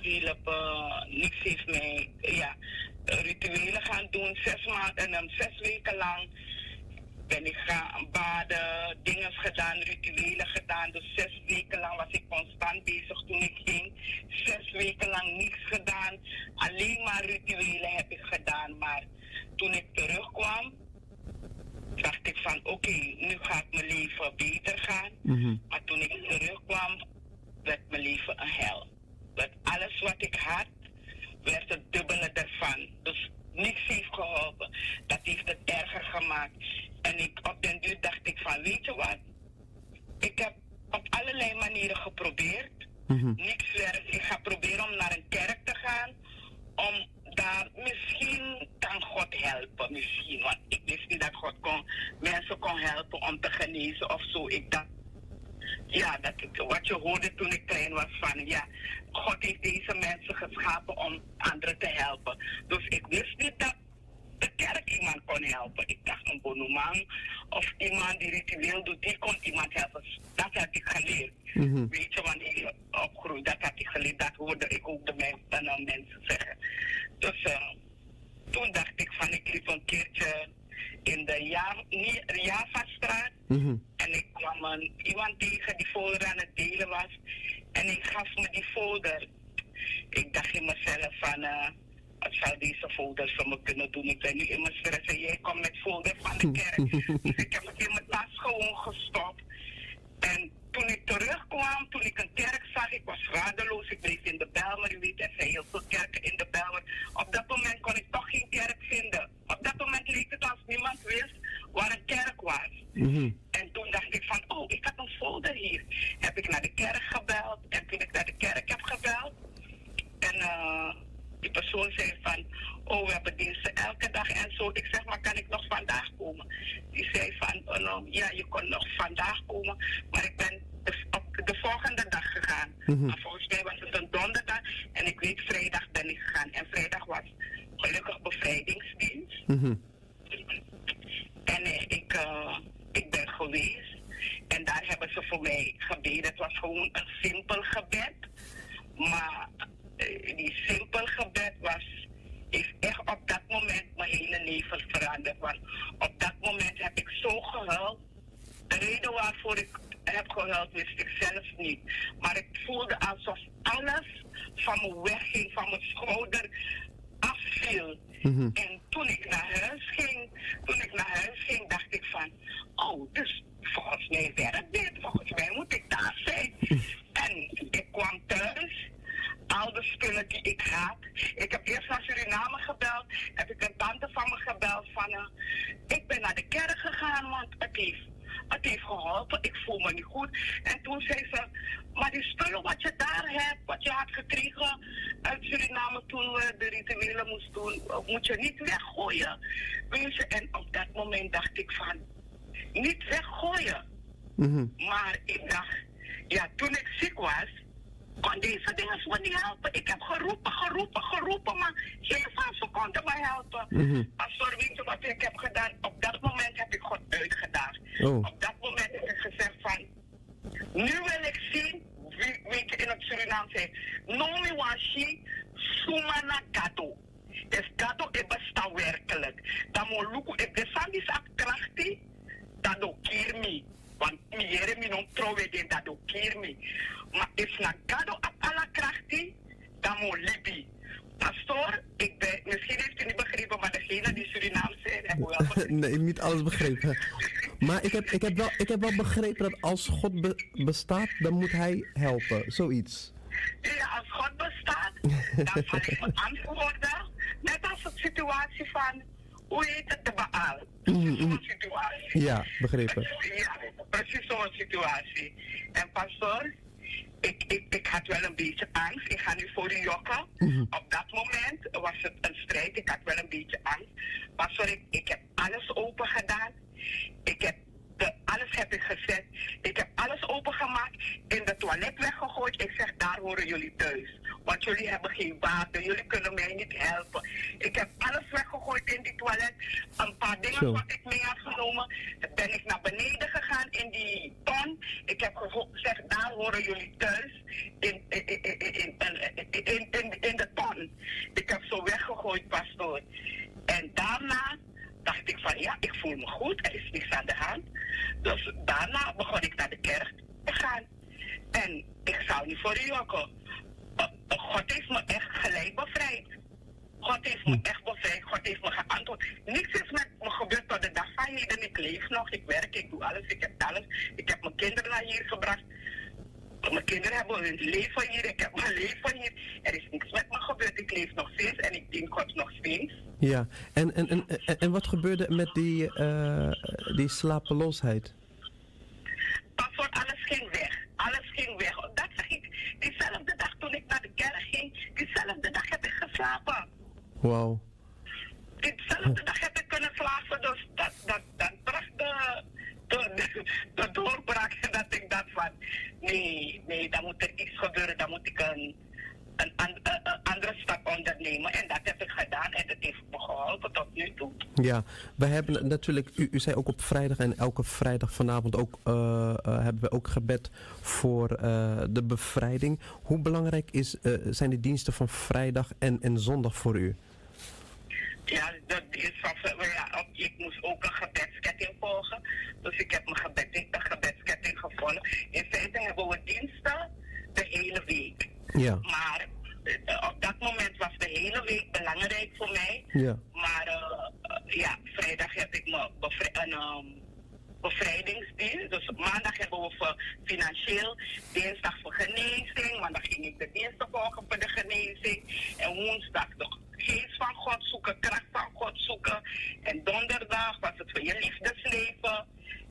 helpen. Niks heeft mij, rituelen gaan doen. 6 maanden en 6 weken lang ben ik gaan baden, dingen gedaan, rituelen gedaan. Dus 6 weken lang was ik constant bezig toen ik ging. 6 weken lang niks gedaan. Alleen maar rituelen heb ik gedaan. Maar toen ik terugkwam, dacht ik van oké, nu gaat mijn leven beter gaan. Maar toen ik terugkwam, werd mijn leven een hel. Want alles wat ik had, werd het dubbele ervan. Dus niks heeft geholpen. Dat heeft het erger gemaakt. En op den duur dacht ik van, weet je wat? Ik heb op allerlei manieren geprobeerd. Niks werkt. Ik ga proberen om naar een kerk te gaan. Om daar, misschien kan God helpen. Misschien. Want ik wist niet dat God mensen kon helpen om te genezen of zo. Ik dacht, wat je hoorde toen ik klein was van, God heeft deze mensen geschapen om anderen te helpen. Dus ik wist niet dat de kerk iemand kon helpen. Ik dacht een bonumang of iemand die ritueel doet, die kon iemand helpen. Dat heb ik geleerd. Weet je, wanneer je opgroeit, dat heb ik geleerd. Dat hoorde ik ook de mensen zeggen. Dus toen dacht ik van, ik liep een keertje in de Javastraat. En ik kwam iemand tegen die folder aan het delen was. En ik gaf me die folder. Ik dacht in mezelf van, wat zou deze folder voor me kunnen doen? Ik ben nu in mijn stress en jij komt met folder van de kerk. Dus ik heb het in mijn tas gewoon gestopt. En toen ik terugkwam, toen ik een kerk zag, ik was radeloos. Ik bleef in de Bijlmer, u weet, er zijn heel veel kerken in de Bijlmer. Op dat moment kon ik toch geen kerk vinden. Op dat moment leek het als niemand wist waar een kerk was. En toen dacht ik van, oh, ik had een folder hier. Heb ik naar de kerk gebeld. En toen ik naar de kerk heb gebeld. En die persoon zei van, oh, we hebben diensten elke dag en zo. Ik zeg, maar kan ik nog vandaag komen? Die zei van, je kon nog vandaag komen. Maar ik ben op de volgende dag gegaan. Maar volgens mij was het een donderdag. En ik weet, vrijdag ben ik gegaan. En vrijdag was gelukkig bevrijdingsdienst. En ik ben geweest. En daar hebben ze voor mij gebeden. Het was gewoon een simpel gebed. Maar die simpel gebed heeft echt op dat moment mijn hele leven veranderd. Want op dat moment heb ik zo gehuild. De reden waarvoor ik heb gehuild wist ik zelf niet. Maar ik voelde alsof alles van me wegging, van mijn schouder afviel. En toen ik naar huis ging, dacht ik van, oh, dus volgens mij werkt dit. Volgens mij moet ik daar zijn. En ik kwam thuis. Al de spullen die ik had. Ik heb eerst naar Suriname gebeld. Heb ik een tante van me gebeld van, ik ben naar de kerk gegaan, want het heeft geholpen. Ik voel me niet goed. En toen zei ze, maar die spullen wat je daar hebt, wat je had gekregen uit Suriname toen we de rituelen moesten doen, moet je niet weggooien. Weet je, en op dat moment dacht ik van, niet weggooien. Maar ik dacht, toen ik ziek was, kon deze dingen me niet helpen. Ik heb geroepen, maar geen van ze konden me helpen. Pastor, weet je wat ik heb gedaan? Op dat moment heb ik God uitgedaagd. Op dat moment heb ik gezegd van, nu wil ik zien, weet je in het Surinaams zegt, nomi washi, sumana gato. Dus gato is bestaat werkelijk. Dan moet lukken, ik de is krachtig, dat ook keer me. Want meer me non trouwen dat ook keer me. Maar is na gado op alle krachtig, dan moet libi. Pastor, misschien heeft u niet begrepen, maar degene die Surinaam zijn, hebben wel begrepen. Nee, niet alles begrepen. Maar ik heb wel begrepen dat als God bestaat, dan moet hij helpen. Zoiets. Ja, als God bestaat, dan zal ik me antwoorden. Net als de situatie van, hoe heet het, de Baal. Zo'n situatie. Ja, begrepen. Ja, precies zo'n situatie. En pastor, ik had wel een beetje angst. Ik ga nu voor u jokken. Op dat moment was het een strijd. Ik had wel een beetje angst. Pastor, ik heb alles open gedaan. Alles heb ik gezet. Ik heb alles opengemaakt. In de toilet weggegooid. Ik zeg, daar horen jullie thuis. Want jullie hebben geen water. Jullie kunnen mij niet helpen. Ik heb alles weggegooid in die toilet. Een paar dingen wat ik mee had genomen. Ben ik naar beneden gegaan in die ton. Ik heb gezegd, daar horen jullie thuis. In geschrokken. God heeft me echt gelijk bevrijd. God heeft me echt bevrijd. God heeft me geantwoord. Niks is met me gebeurd tot de dag van heden. Ik leef nog, ik werk, ik doe alles, ik heb alles. Ik heb mijn kinderen naar hier gebracht. Mijn kinderen hebben hun leven hier, ik heb mijn leven hier. Er is niks met me gebeurd, ik leef nog steeds en ik dien God nog steeds. Ja, en wat gebeurde met die slapeloosheid? Pas voor alles ging weg. Alles ging weg. Dat zeg ik. Diezelfde dag toen ik naar de kerk ging, diezelfde dag heb ik geslapen. Wauw. Diezelfde dag heb ik kunnen slapen. Dus dat bracht de doorbraak dat ik dacht van, nee, dan moet er iets gebeuren. Dan moet ik een andere stap ondernemen. En dat heb ik gedaan en dat heeft me geholpen tot nu toe. Ja, we hebben natuurlijk, u zei ook op vrijdag en elke vrijdag vanavond ook, hebben we ook gebed voor de bevrijding. Hoe belangrijk zijn de diensten van vrijdag en zondag voor u? Ja, ik moest ook een gebedsketting volgen. Dus ik heb een gebedsketting gevolgd. In feite hebben we diensten de hele week. Ja. Maar op dat moment was de hele week belangrijk voor mij. Ja. Maar vrijdag heb ik een bevrijdingsdienst. Dus maandag hebben we voor financieel, dinsdag voor genezing. Maandag ging ik de diensten volgen voor de genezing. En woensdag de geest van God zoeken, kracht van God zoeken. En donderdag was het voor je liefdesleven.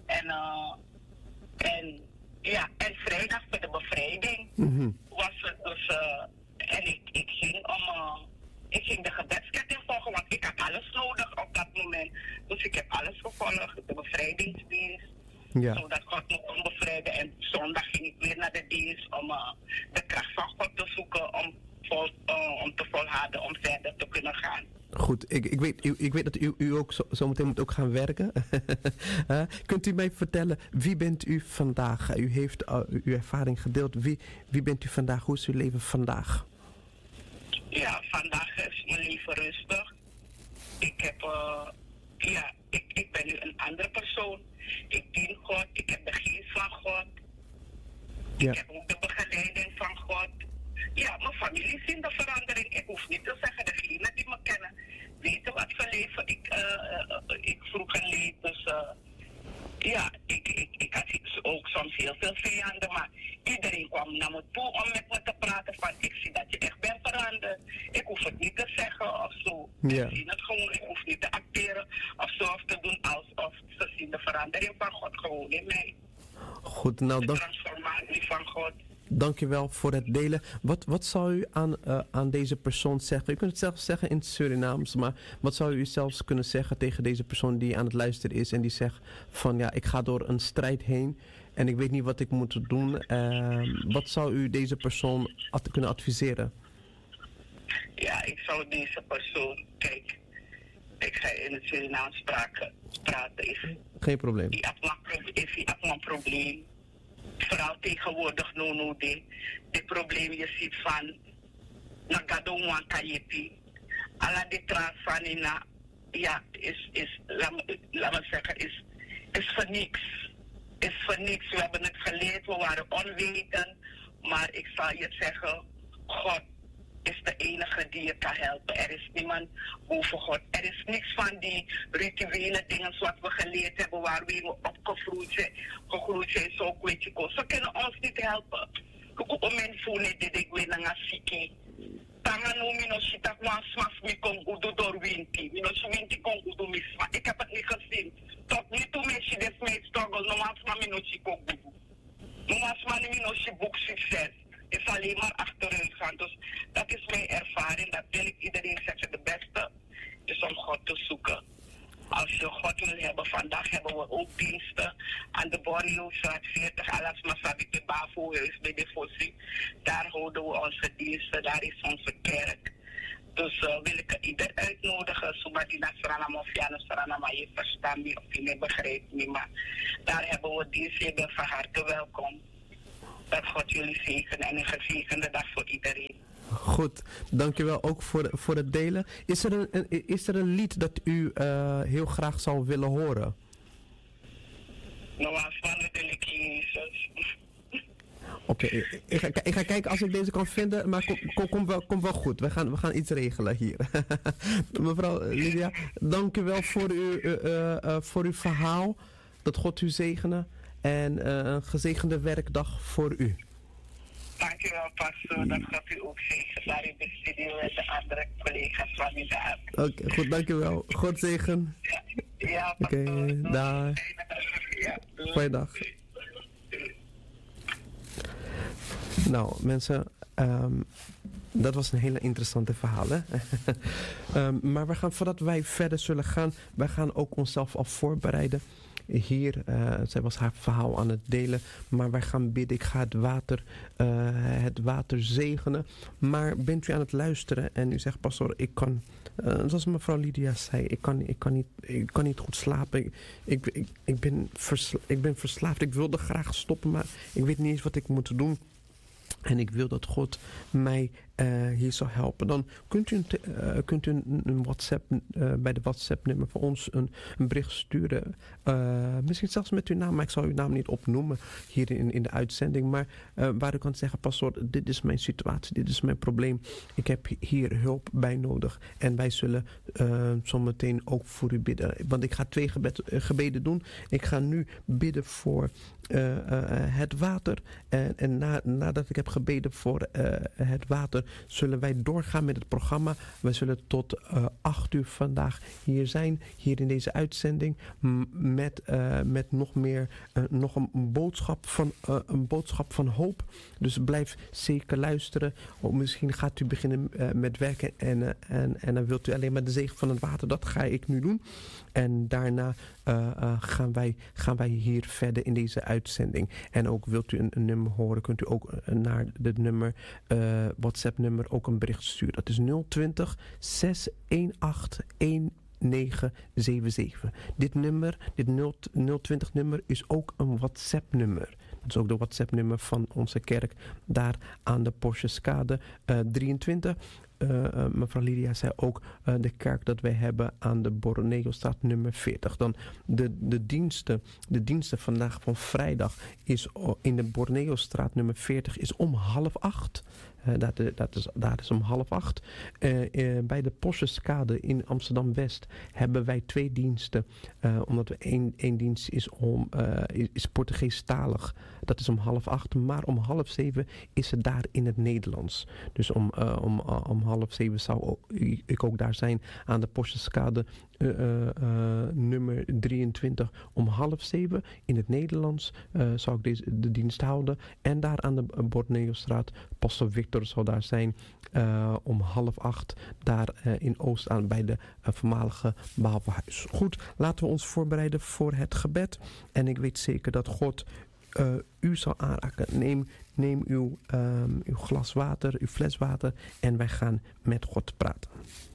En vrijdag voor de bevrijding was het dus. En ik ging de gebedsketting volgen, want ik had alles nodig op dat moment. Dus ik heb alles gevolgd, de bevrijdingsdienst. Ja. Zodat God me kon bevrijden. En zondag ging ik weer naar de dienst om de kracht van God te zoeken, om te volharden, om verder te kunnen gaan. Goed, ik weet dat u ook zo meteen moet ook gaan werken. Kunt u mij vertellen, wie bent u vandaag? U heeft uw ervaring gedeeld. Wie bent u vandaag? Hoe is uw leven vandaag? Ja, vandaag is mijn leven rustig. Ik ben nu een andere persoon. Ik dien God, ik heb de geest van God. Ja. Ik heb ook de begeleiding van God. Ja, mijn familie ziet de verandering. Ik hoef niet te zeggen, degenen die me kennen weten wat voor leven ik vroeger leed. Dus ik had ook soms heel veel vijanden, maar iedereen kwam naar me toe om met me te praten van, ik zie dat je echt bent veranderd. Ik hoef het niet te zeggen of zo. Ja. Ik zie het gewoon, ik hoef niet te acteren of zo of te doen alsof ze zien de verandering van God gewoon in mij. Goed, nou de transformatie van God. Dank u wel voor het delen. Wat zou u aan deze persoon zeggen? U kunt het zelfs zeggen in het Surinaams, maar wat zou u zelfs kunnen zeggen tegen deze persoon die aan het luisteren is en die zegt van ja, ik ga door een strijd heen en ik weet niet wat ik moet doen. Wat zou u deze persoon kunnen adviseren? Ja, ik zou deze persoon, kijk, ik ga in het Surinaams praten. Geen probleem. Ik heb een probleem. Vooral tegenwoordig de probleem je ziet van nagado wantayepi. Alla de transvanina, ja, laat me zeggen, is voor niks. Is voor niks. We hebben het geleerd, we waren onwetend. Maar ik zal je zeggen, God is de enige die je kan helpen. Er is niemand boven God. Er is niks van die rituele dingen zoals we geleerd hebben, waar we opgegroeid zijn, zo weet je. Ze kunnen ons niet helpen. Om men voelen dat ik weet naar Siki. Tanga no mino shita kwa smas mi kon udo door winti. Mino winti kon udo misma. Ik heb het niet gezien. Tot nu toe mensen des mee struggle. No mansma mino chiko gudu. No mansma mino boek succes. Is alleen maar achteruit gaan. Dus dat is mijn ervaring. Dat wil ik iedereen zeggen. De beste is om God te zoeken. Als je God wil hebben, vandaag hebben we ook diensten aan de Borneo-straat 40, Alas Masabi de Bavo-huis bij de Fossi. Daar houden we onze diensten, daar is onze kerk. Dus wil ik ieder uitnodigen, zodat die naar Suriname of Jana Suriname, je verstaat me of je me begrijpt me. Maar daar hebben we diensten, je bent van harte welkom. Dat God jullie zegenen en een gezegende dag voor iedereen. Goed, dankjewel ook voor het delen. Is er een lied dat u heel graag zou willen horen? Nou, als van de Jezus. Oké, ik ga kijken als ik deze kan vinden, maar kom wel goed. We gaan iets regelen hier. Mevrouw Lydia, dank u wel voor uw verhaal. Dat God u zegene en een gezegende werkdag voor u. Dankjewel, pastor. Dat God u ook zegent daar in de studio en de andere collega's van u daar. Oké, goed, dankjewel. God zegen. Ja, pastor. Oké, dag. Goeie dag. Nou, mensen, dat was een hele interessante verhaal, hè? Maar voordat wij verder zullen gaan, wij gaan ook onszelf al voorbereiden. Hier, zij was haar verhaal aan het delen, maar wij gaan bidden. Ik ga het water zegenen. Maar bent u aan het luisteren en u zegt, pastor, ik kan, zoals mevrouw Lydia zei, ik kan niet goed slapen. Ik ben verslaafd. Ik wilde graag stoppen, maar ik weet niet eens wat ik moet doen. En ik wil dat God mij hier zal helpen. Dan kunt u een WhatsApp, bij de WhatsApp-nummer voor ons een bericht sturen. Misschien zelfs met uw naam, maar ik zal uw naam niet opnoemen hier in de uitzending. Maar waar u kan zeggen, pastor, dit is mijn situatie, dit is mijn probleem. Ik heb hier hulp bij nodig. En wij zullen zometeen ook voor u bidden. Want ik ga 2 gebeden doen. Ik ga nu bidden voor het water. En nadat ik heb gebeden voor het water, zullen wij doorgaan met het programma. Wij zullen tot 8 uur vandaag hier zijn, hier in deze uitzending, met nog meer, nog een boodschap van hoop. Dus blijf zeker luisteren. Of misschien gaat u beginnen met werken en dan wilt u alleen maar de zegen van het water. Dat ga ik nu doen. En daarna gaan wij hier verder in deze uitzending. En ook wilt u een nummer horen, kunt u ook naar het nummer, WhatsApp-nummer ook een bericht sturen. Dat is 020 618 1977. Dit 020-nummer is ook een WhatsApp-nummer. Dat is ook de WhatsApp-nummer van onze kerk daar aan de Porscheskade 23. Mevrouw Lydia zei ook de kerk dat wij hebben aan de Borroneostraat nummer 40. Dan de diensten vandaag van vrijdag is in de Borroneostraat nummer 40 is om 7:30. Dat is om 7:30. Bij de Porscheskade in Amsterdam-West hebben wij 2 diensten. Omdat we één dienst is Portugese-talig. Dat is om 7:30. Maar om 6:30 is het daar in het Nederlands. Dus om 6:30 zou ik ook daar zijn aan de Porscheskade nummer 23. Om 6:30 in het Nederlands zou ik de dienst houden. En daar aan de Borneostraat, pastor Victor zal daar zijn om 7:30. Daar in Oost aan bij de voormalige Baalverhuis. Goed, laten we ons voorbereiden voor het gebed. En ik weet zeker dat God u zal aanraken. Neem uw glas water, uw fles water en wij gaan met God praten.